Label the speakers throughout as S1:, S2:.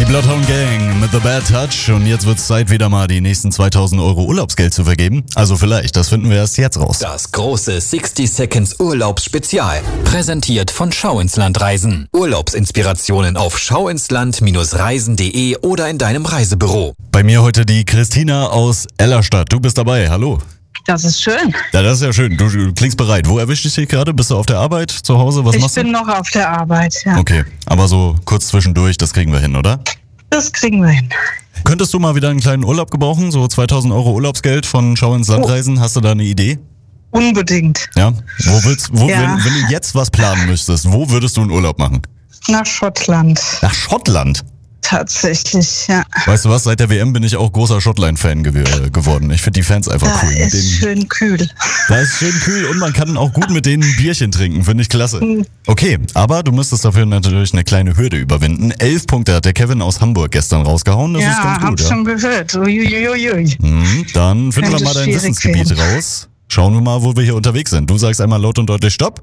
S1: Bloodhound Gang mit The Bad Touch und jetzt wird's Zeit, wieder mal die nächsten 2000 Euro Urlaubsgeld zu vergeben. Also vielleicht, das finden wir erst jetzt raus.
S2: Das große 60 Seconds Urlaubsspezial. Präsentiert von Schau ins Land Reisen. Urlaubsinspirationen auf schauinsland-reisen.de oder in deinem Reisebüro.
S1: Bei mir heute die Christina aus Ellerstadt. Du bist dabei, hallo.
S3: Das ist schön.
S1: Ja, das ist ja schön. Du klingst bereit. Wo erwischt dich gerade? Bist du auf der Arbeit, zu Hause? Was machst du?
S3: Ich bin noch auf der Arbeit, ja.
S1: Okay, aber so kurz zwischendurch, das kriegen wir hin, oder?
S3: Das kriegen wir hin.
S1: Könntest du mal wieder einen kleinen Urlaub gebrauchen? So 2000 Euro Urlaubsgeld von Schau ins Land Reisen. Hast du da eine Idee?
S3: Unbedingt.
S1: Ja?
S3: Ja.
S1: Wenn du jetzt was planen müsstest, wo würdest du einen Urlaub machen?
S3: Nach Schottland.
S1: Nach Schottland?
S3: Tatsächlich, ja.
S1: Weißt du was, seit der WM bin ich auch großer Schottland-Fan geworden. Ich finde die Fans einfach
S3: Da
S1: cool.
S3: ist schön kühl.
S1: Da ist schön kühl und man kann auch gut mit denen ein Bierchen trinken, finde ich klasse. Okay, aber du müsstest dafür natürlich eine kleine Hürde überwinden. 11 Punkte hat der Kevin aus Hamburg gestern rausgehauen, das ist ganz
S3: Ja, hab
S1: gut.
S3: schon gehört. Uiuiui.
S1: Dann finden wir
S3: Könnte
S1: mal dein
S3: schwierig
S1: Wissensgebiet raus. Schauen wir mal, wo wir hier unterwegs sind. Du sagst einmal laut und deutlich Stopp.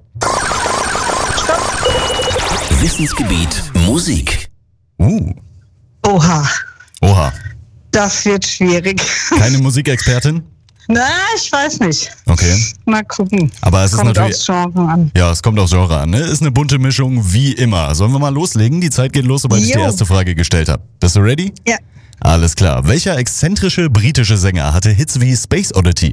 S2: Wissensgebiet Musik.
S3: Oha, das wird schwierig.
S1: Keine Musikexpertin?
S3: Na, ich weiß nicht.
S1: Okay.
S3: Mal gucken.
S1: Aber es ist
S3: Kommt
S1: natürlich...
S3: aufs Genre an.
S1: Ja, es kommt aufs Genre an, ne? Ist eine bunte Mischung, wie immer. Sollen wir mal loslegen? Die Zeit geht los, sobald ich die
S3: Jo.
S1: erste Frage gestellt habe. Bist du ready?
S3: Ja.
S1: Alles klar. Welcher exzentrische britische Sänger hatte Hits wie Space Oddity?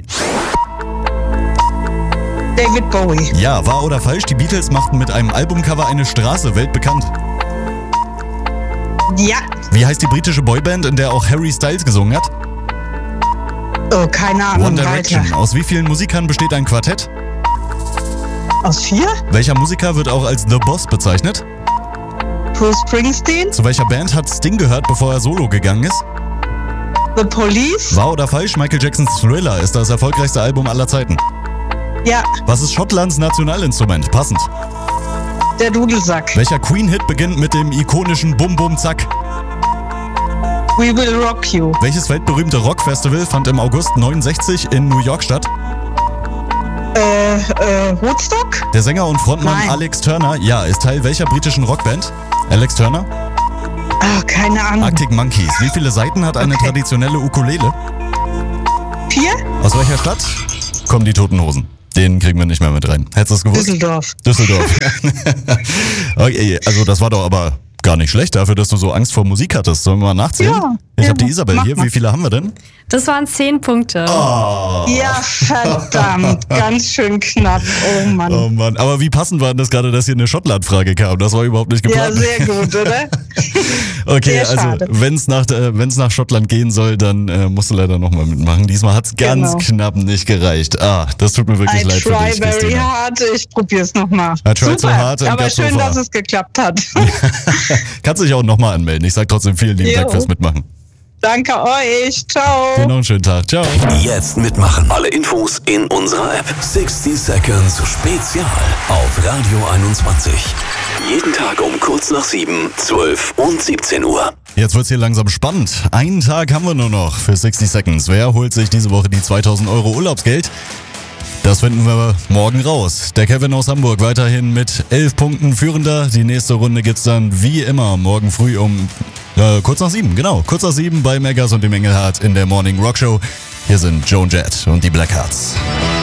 S3: David Bowie.
S1: Ja, wahr oder falsch? Die Beatles machten mit einem Albumcover eine Straße weltbekannt.
S3: Ja.
S1: Wie heißt die britische Boyband, in der auch Harry Styles gesungen hat?
S3: Oh, keine Ahnung.
S1: One Direction.
S3: Weiter.
S1: Aus wie vielen Musikern besteht ein Quartett?
S3: Aus 4?
S1: Welcher Musiker wird auch als The Boss bezeichnet?
S3: Bruce Springsteen.
S1: Zu welcher Band hat Sting gehört, bevor er solo gegangen ist?
S3: The Police.
S1: Wahr oder falsch? Michael Jacksons Thriller ist das erfolgreichste Album aller Zeiten.
S3: Ja.
S1: Was ist Schottlands Nationalinstrument? Passend.
S3: Der Dudelsack.
S1: Welcher Queen-Hit beginnt mit dem ikonischen Bum Bum Zack?
S3: We Will Rock You.
S1: Welches weltberühmte Rockfestival fand im August 69 in New York statt?
S3: Woodstock?
S1: Der Sänger und Frontmann
S3: Nein.
S1: Alex Turner, ja, ist Teil welcher britischen Rockband? Alex Turner?
S3: Ah, keine Ahnung.
S1: Arctic Monkeys. Wie viele Saiten hat eine traditionelle Ukulele?
S3: 4?
S1: Aus welcher Stadt kommen die Toten Hosen? Den kriegen wir nicht mehr mit rein. Hättest du es gewusst?
S3: Düsseldorf.
S1: Düsseldorf. Okay, also das war doch aber gar nicht schlecht dafür, dass du so Angst vor Musik hattest. Sollen wir mal nachzählen?
S3: Ja.
S1: Ich
S3: Ja,
S1: habe die Isabel
S3: mach
S1: hier.
S3: mal.
S1: Wie viele haben wir denn?
S4: Das waren 10 Punkte.
S3: Ja, verdammt. Ganz schön knapp. Oh Mann.
S1: Oh Mann, aber wie passend war denn das gerade, dass hier eine Schottland-Frage kam? Das war überhaupt nicht
S3: Ja,
S1: geplant.
S3: sehr gut, oder?
S1: Okay,
S3: sehr
S1: also
S3: schade.
S1: wenn's nach Schottland gehen soll, dann musst du leider nochmal mitmachen. Diesmal hat's ganz
S3: Genau.
S1: knapp nicht gereicht. Das tut mir wirklich
S3: I
S1: leid für
S3: try
S1: dich,
S3: very
S1: Christina.
S3: hard. Ich probier's nochmal.
S1: I tried so hard and
S3: aber
S1: got so
S3: schön,
S1: far.
S3: dass es geklappt hat.
S1: Kannst dich auch nochmal anmelden. Ich sag trotzdem vielen lieben
S3: Jo.
S1: Dank fürs Mitmachen.
S3: Danke euch. Ciao.
S1: Dir noch einen schönen Tag. Ciao.
S2: Jetzt mitmachen. Alle Infos in unserer App. 60 Seconds Spezial auf Radio 21. Jeden Tag um kurz nach 7, 12 und 17 Uhr.
S1: Jetzt wird's hier langsam spannend. Einen Tag haben wir nur noch für 60 Seconds. Wer holt sich diese Woche die 2000 Euro Urlaubsgeld? Das finden wir morgen raus. Der Kevin aus Hamburg weiterhin mit 11 Punkten führender. Die nächste Runde gibt's dann wie immer morgen früh um kurz nach 7. Genau, kurz nach 7 bei Megas und dem Engelhardt in der Morning Rock Show. Hier sind Joan Jett und die Blackhearts.